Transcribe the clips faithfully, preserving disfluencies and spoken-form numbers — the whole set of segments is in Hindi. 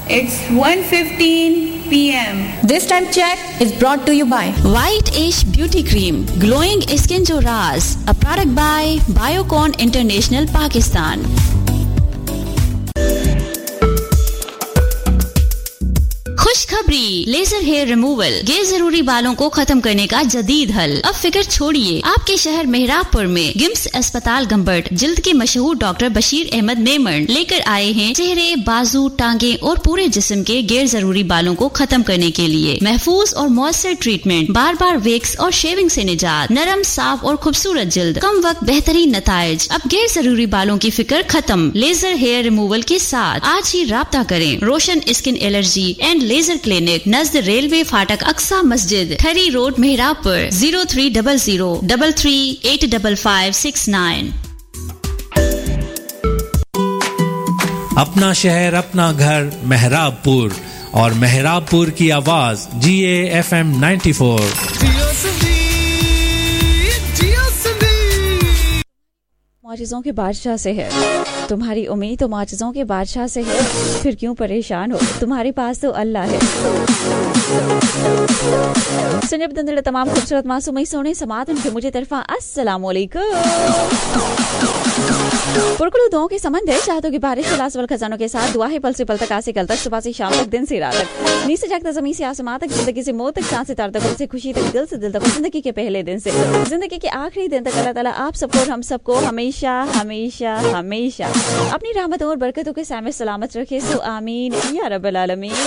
It's one fifteen p m This time check is brought to you by White Ash Beauty Cream, glowing skin jo raaz, a product by Biocon International Pakistan. खुशखबरी, लेजर हेयर रिमूवल गैर जरूरी बालों को खत्म करने का जदीद हल। अब फिक्र छोड़िए, आपके शहर मेहराबपुर में गिम्स अस्पताल गंबट जिल्द के मशहूर डॉक्टर बशीर अहमद मेमन लेकर आए हैं चेहरे, बाजू, टांगे और पूरे जिस्म के गैर जरूरी बालों को खत्म करने के लिए महफूज और मौसर ट्रीटमेंट, बार बार वेक्स और शेविंग से निजात, नरम, साफ और खूबसूरत जिल्द, कम वक्त बेहतरीन नताइज। अब गैर जरूरी बालों की फिक्र खत्म लेजर हेयर रिमूवल के साथ। आज ही राब्ता करें। रोशन skin allergy and laser clinic, Najd railway फाटक, अक्सा मस्जिद, ठरी road, मेहराबपुर। Zero three double zero double three eight double five six nine. अपना शहर, अपना घर, मेहराबपुर, और मेहराबपुर की आवाज जी A F M ninety four. माजिज़ों के बादशाह से है तुम्हारी उम्मीद, तो माजिज़ों के बादशाह से है, फिर क्यों परेशान हो, तुम्हारे पास तो अल्लाह है। सुनिए बंदे तमाम खूबसूरत मासूम सोने समात उनके मुझे तरफा अस्सलाम वालेकुम। पुरकुल दुआओं के समंदर है, चाहतों की बारिश, लासवल खजानों के साथ दुआ है पल से पल तक, आसे कल तक, सुबह से शाम तक, दिन से रात तक, नीचे जागता जमीन से आसमां तक, जिंदगी से मौत तक, चांद से तार तक, से खुशी तक, दिल से दिल तक, जिंदगी के पहले दिन से जिंदगी के आखिरी दिन तक अल्लाह ताला आप सबको और हम सबको हमेशा हमेशा हमेशा अपनी रहमतों और बरकतों के सामने सलामत रखे। सो आमीन या रब्बल आलमीन।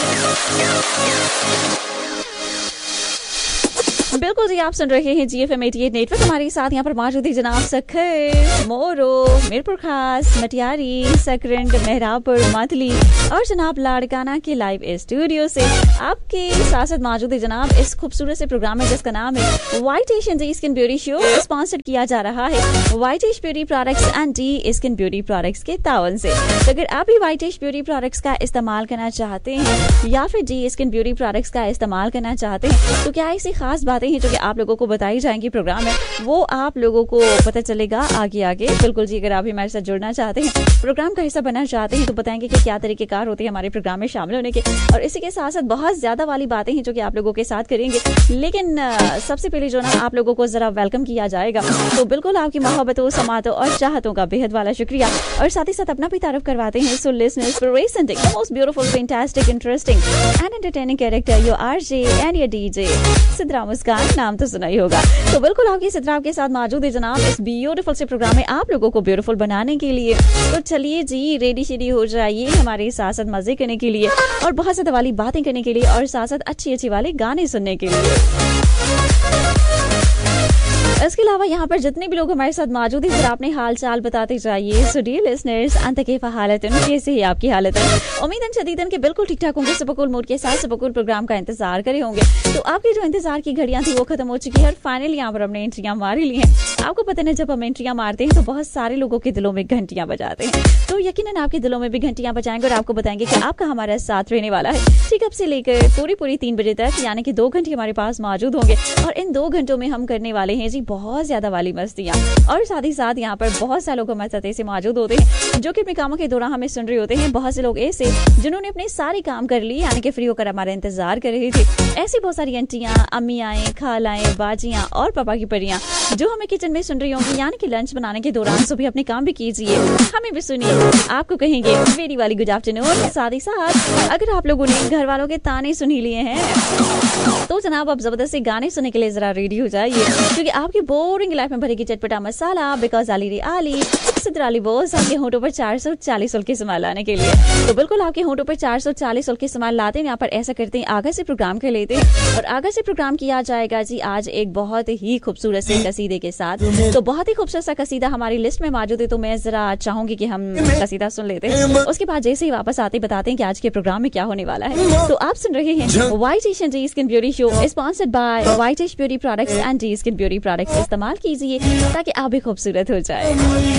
बिल्कुल जी, आप सुन रहे हैं जी F M eighty eight network. हमारे साथ यहाँ पर मौजूद है जनाब सखर, मोरो, मीरपुर खास, मटियारी, सकरंड, मेहराबपुर, मातली और जनाब लाड़काना के लाइव स्टूडियो से आपके साथ साथ मौजूद है जनाब इस खूबसूरत से प्रोग्राम है जिसका नाम है white ash and D skin beauty show. Sponsored किया जा रहा है white ash beauty products and D skin beauty products के तावन से। तो अगर आप भी व्हाइट एश ब्यूटी प्रोडक्ट्स का इस्तेमाल करना चाहते हैं या फिर डी स्किन ब्यूटी प्रोडक्ट्स का इस्तेमाल करना चाहते हैं, तो क्या ऐसी खास बातें हैं जो कि आप लोगों को बताई जाएंगी प्रोग्राम में, वो आप लोगों को पता चलेगा आगे आगे। बिल्कुल जी, अगर आप भी हमारे साथ जुड़ना चाहते हैं, प्रोग्राम का हिस्सा बनना चाहते हैं, तो बताएंगे कि क्या तरीकेकार होते हैं हमारे प्रोग्राम में शामिल होने के। और इसी के साथ साथ बहुत ज्यादा वाली बातें हैं जो कि आप लोगों के साथ करेंगे। लेकिन सबसे पहले जो ना आप लोगों को जरा वेलकम किया जाएगा, तो बिल्कुल आपकी मोहब्बतों, समातों और चाहतों का बेहद वाला शुक्रिया। और साथ ही साथ अपना भी तारुफ करवाते हैं। So listeners, presenting the most beautiful, fantastic, interesting and entertaining character, your RJ and your DJ Sidra मुस्कान। नाम तो सुना ही होगा। तो बिल्कुल आपकी सिद्रा आपके साथ मौजूद है जनाब इस ब्यूटीफुल से प्रोग्राम में आप लोगों को ब्यूटीफुल बनाने के लिए। तो चलिए जी, रेडी शेडी हो जाइए हमारे साथ साथ मजे करने के लिए और बहुत ज्यादा वाली बातें करने के लिए और साथ साथ अच्छी अच्छी वाले गाने सुनने के लिए। इसके अलावा यहाँ पर जितने भी लोग हमारे साथ मौजूद हैं, जरा अपने हाल चाल बताते जाइए। सो डियर लिसनर्स, अंत के हालत कैसे है आपकी हालत है? उम्मीद है शदीदन के बिल्कुल ठीक ठाक होंगे, सबकुल मूड के साथ सबकुल प्रोग्राम का इंतजार करे होंगे। तो आपकी जो इंतजार की घड़ियां थी वो खत्म हो चुकी है और फाइनली यहाँ पर हमने एंट्रियां मारी ली हैं। आपको पता है जब हम एंट्रियां मारते हैं तो बहुत सारे लोगों के दिलों में घंटियां बजाते हैं, तो यकीनन आपके दिलों में भी घंटियां बजाएंगे और आपको बताएंगे कि आपका हमारा साथ रहने वाला है ठीक अब से लेकर पूरी पूरी तीन बजे तक, यानी कि दो घंटे हमारे पास मौजूद होंगे। और इन दो घंटों में हम करने वाले हैं जी बहुत ज्यादा वाली मस्तियां। और साथ ही साथ यहाँ पर बहुत सारे लोग हमारे साथ ऐसे मौजूद होते हैं जो कि अपने कामों के दौरान हमें सुन रहे होते हैं। बहुत से लोग ऐसे जिन्होंने अपने सारे काम कर लिए, यानी कि फ्री होकर हमारा इंतजार कर रहे थे। ऐसी बहुत सारी आंटियां, अम्मियाएं, खालाएं, बाजियां और पापा की परियां जो हमें किचन में सुन रही होंगी, यानी कि लंच बनाने के दौरान सुबह अपने काम भी कीजिए, हमें भी सुनिए, आपको कहेंगे वेरी वाली गुड आफ्टरनून। साथ ही साथ अगर आप लोगों ने घर वालों के ताने सुन ही लिए हैं तो जनाब आप जबरदस्ती गाने सुनने के लिए जरा रेडी हो जाइए, क्योंकि आपकी बोरिंग लाइफ में भरेगी चटपटा मसाला। बिकॉज आली रे आली सिद्रा अली बोस आपके होंठों पर चार सौ चालीस उल के इस्तेमाल लाने के लिए। तो बिल्कुल आपके होंठों पर चार सौ चालीस उल के इस्तेमाल लाते हैं। यहाँ पर ऐसा करते हैं, आगे से प्रोग्राम कर लेते हैं और आगे से प्रोग्राम किया जाएगा जी आज एक बहुत ही खूबसूरत से कसीदे के साथ। तो बहुत ही खूबसूरत सा कसीदा हमारी लिस्ट में मौजूद है, तो मैं जरा चाहूंगी कि हम कसीदा सुन लेते हैं। उसके बाद जैसे ही वापस आते बताते हैं कि आज के प्रोग्राम में क्या होने वाला है। तो आप सुन रहे हैं white ash and D skin beauty show, sponsored by white ash beauty products and D skin beauty products. इस्तेमाल कीजिए ताकि आप भी खूबसूरत हो जाए।